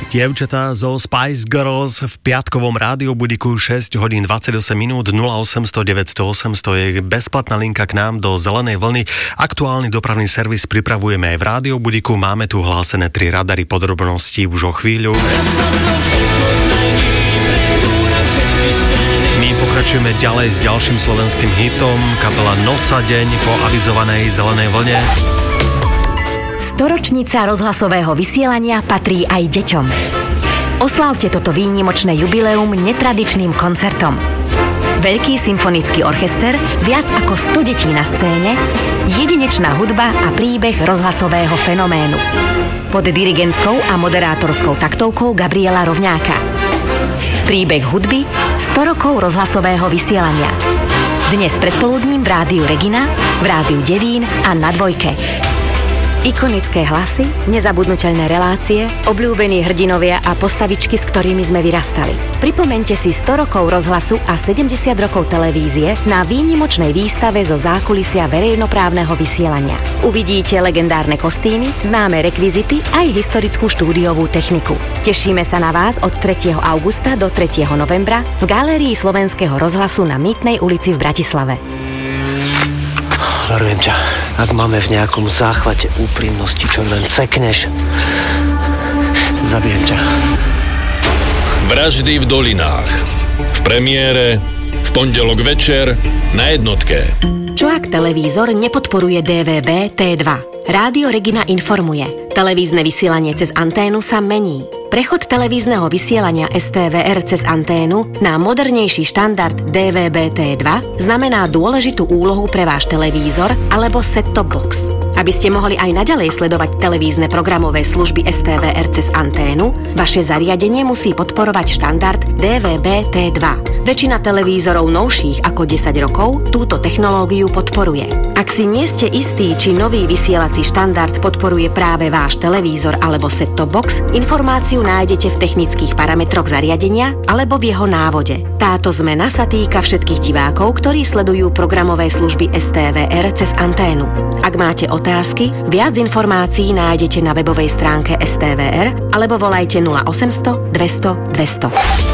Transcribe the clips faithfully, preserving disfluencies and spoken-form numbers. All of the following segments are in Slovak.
Dievčatá zo Spice Girls v piatkovom rádiobudíku šesť hodín dvadsaťosem minút. Nula osemsto deväťsto osemsto je bezplatná linka k nám do Zelenej vlny. Aktuálny dopravný servis pripravujeme aj v rádiobudíku. Máme tu hlásené tri radary, podrobností už o chvíľu. My pokračujeme ďalej s ďalším slovenským hitom. Kapela Noc a deň po avizovanej Zelenej vlne. Storočnica rozhlasového vysielania patrí aj deťom. Oslávte toto výnimočné jubileum netradičným koncertom. Veľký symfonický orchester, viac ako sto detí na scéne, jedinečná hudba a príbeh rozhlasového fenoménu. Pod dirigentskou a moderátorskou taktovkou Gabriela Rovňáka. Príbeh hudby sto rokov rozhlasového vysielania. Dnes predpoludním v Rádiu Regina, v Rádiu Devín a na Dvojke. Ikonické hlasy, nezabudnuteľné relácie, obľúbení hrdinovia a postavičky, s ktorými sme vyrastali. Pripomeňte si sto rokov rozhlasu a sedemdesiat rokov televízie na výnimočnej výstave zo zákulisia verejnoprávneho vysielania. Uvidíte legendárne kostýmy, známe rekvizity aj historickú štúdiovú techniku. Tešíme sa na vás od tretieho augusta do tretieho novembra v Galérii Slovenského rozhlasu na Mýtnej ulici v Bratislave. Varujem ťa, ak máme v nejakom záchvate úprimnosti, čo len cekneš, zabijem ťa. Vraždy v dolinách. V premiére, v pondelok večer, na jednotke. Čo ak televízor nepodporuje dé vé bé té dva? Rádio Regina informuje. Televízne vysielanie cez anténu sa mení. Prechod televízneho vysielania es té vé er cez anténu na modernejší štandard dé vé bé té dva znamená dôležitú úlohu pre váš televízor alebo set-top box. Aby ste mohli aj naďalej sledovať televízne programové služby es té vé er cez anténu, vaše zariadenie musí podporovať štandard dé vé bé té dva. Väčšina televízorov novších ako desať rokov túto technológiu podporuje. Ak si nie ste istí, či nový vysielací štandard podporuje práve váš televízor alebo set-top box, informáciu nájdete v technických parametroch zariadenia alebo v jeho návode. Táto zmena sa týka všetkých divákov, ktorí sledujú programové služby es té vé er cez anténu. Ak máte otázky, viac informácií nájdete na webovej stránke es té vé er alebo volajte nula osemsto dvesto dvesto.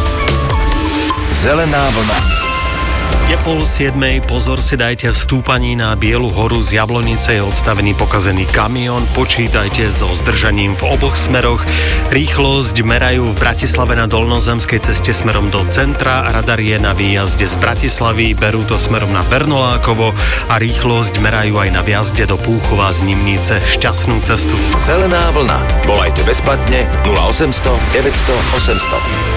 Zelená vlna. Je pol siedmej, pozor si dajte, v stúpaní na Bielu horu z Jablonice je odstavený pokazený kamión, počítajte so zdržaním v oboch smeroch. Rýchlosť merajú v Bratislave na Dolnozemskej ceste smerom do centra, radar je na výjazde z Bratislavy, berú to smerom na Bernolákovo a rýchlosť merajú aj na vjazde do Púchova z Nimnice. Šťastnú cestu. Zelená vlna. Volajte bezplatne nula osemsto deväťsto osemsto.